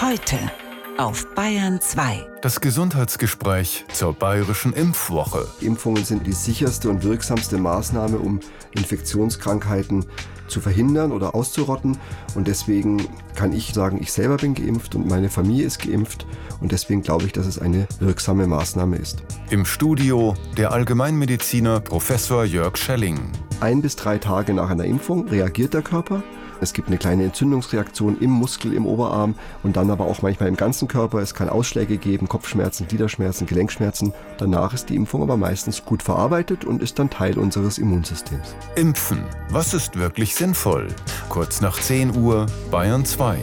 Heute auf Bayern 2. Das Gesundheitsgespräch zur Bayerischen Impfwoche. Impfungen sind die sicherste und wirksamste Maßnahme, um Infektionskrankheiten zu verhindern oder auszurotten. Und deswegen kann ich sagen, ich selber bin geimpft und meine Familie ist geimpft. Und deswegen glaube ich, dass es eine wirksame Maßnahme ist. Im Studio der Allgemeinmediziner Professor Jörg Schelling. 1 bis 3 Tage nach einer Impfung reagiert der Körper. Es gibt eine kleine Entzündungsreaktion im Muskel, im Oberarm und dann aber auch manchmal im ganzen Körper. Es kann Ausschläge geben, Kopfschmerzen, Gliederschmerzen, Gelenkschmerzen. Danach ist die Impfung aber meistens gut verarbeitet und ist dann Teil unseres Immunsystems. Impfen. Was ist wirklich sinnvoll? Kurz nach 10 Uhr, Bayern 2.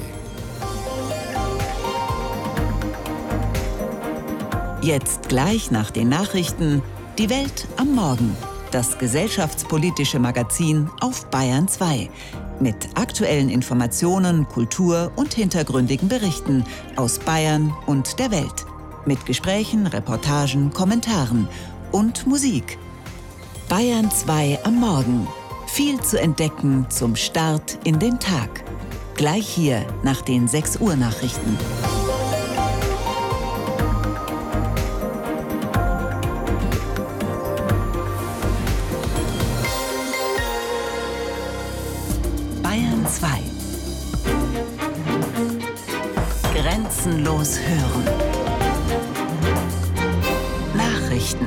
Jetzt gleich nach den Nachrichten die Welt am Morgen. Das gesellschaftspolitische Magazin auf Bayern 2. Mit aktuellen Informationen, Kultur und hintergründigen Berichten aus Bayern und der Welt. Mit Gesprächen, Reportagen, Kommentaren und Musik. Bayern 2 am Morgen. Viel zu entdecken zum Start in den Tag. Gleich hier nach den 6 Uhr Nachrichten. Bayern 2. Grenzenlos hören. Nachrichten.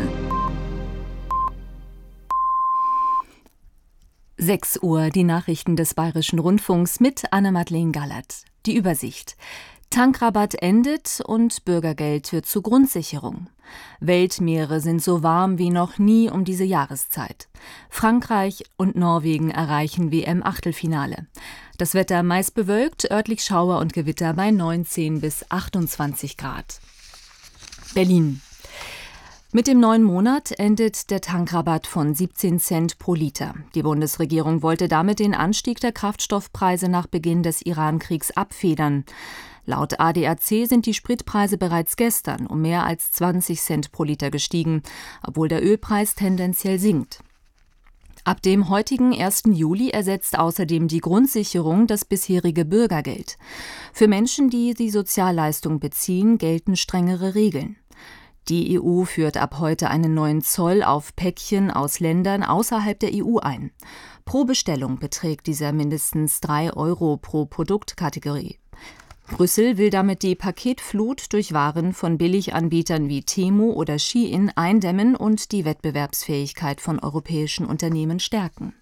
6 Uhr, die Nachrichten des Bayerischen Rundfunks mit Anne-Madeleine Gallert. Die Übersicht. Tankrabatt endet und Bürgergeld wird zur Grundsicherung. Weltmeere sind so warm wie noch nie um diese Jahreszeit. Frankreich und Norwegen erreichen WM-Achtelfinale. Das Wetter meist bewölkt, örtlich Schauer und Gewitter bei 19 bis 28 Grad. Berlin. Mit dem neuen Monat endet der Tankrabatt von 17 Cent pro Liter. Die Bundesregierung wollte damit den Anstieg der Kraftstoffpreise nach Beginn des Iran-Kriegs abfedern. Laut ADAC sind die Spritpreise bereits gestern um mehr als 20 Cent pro Liter gestiegen, obwohl der Ölpreis tendenziell sinkt. Ab dem heutigen 1. Juli ersetzt außerdem die Grundsicherung das bisherige Bürgergeld. Für Menschen, die die Sozialleistung beziehen, gelten strengere Regeln. Die EU führt ab heute einen neuen Zoll auf Päckchen aus Ländern außerhalb der EU ein. Pro Bestellung beträgt dieser mindestens 3 € pro Produktkategorie. Brüssel will damit die Paketflut durch Waren von Billiganbietern wie Temu oder Shein eindämmen und die Wettbewerbsfähigkeit von europäischen Unternehmen stärken.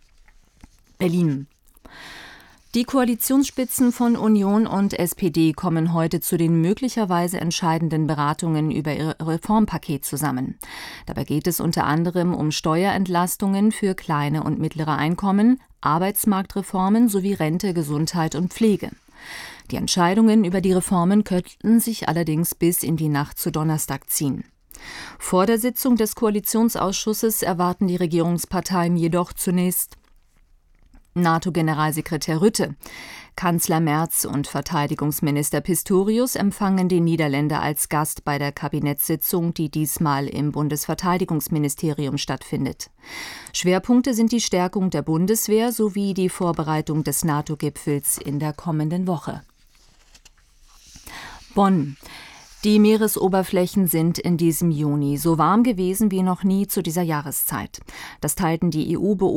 Berlin. Die Koalitionsspitzen von Union und SPD kommen heute zu den möglicherweise entscheidenden Beratungen über ihr Reformpaket zusammen. Dabei geht es unter anderem um Steuerentlastungen für kleine und mittlere Einkommen, Arbeitsmarktreformen sowie Rente, Gesundheit und Pflege. Die Entscheidungen über die Reformen könnten sich allerdings bis in die Nacht zu Donnerstag ziehen. Vor der Sitzung des Koalitionsausschusses erwarten die Regierungsparteien jedoch zunächst NATO-Generalsekretär Rutte. Kanzler Merz und Verteidigungsminister Pistorius empfangen den Niederländer als Gast bei der Kabinettssitzung, die diesmal im Bundesverteidigungsministerium stattfindet. Schwerpunkte sind die Stärkung der Bundeswehr sowie die Vorbereitung des NATO-Gipfels in der kommenden Woche. Bonn. Die Meeresoberflächen sind in diesem Juni so warm gewesen wie noch nie zu dieser Jahreszeit. Das teilten die EU-Beobachter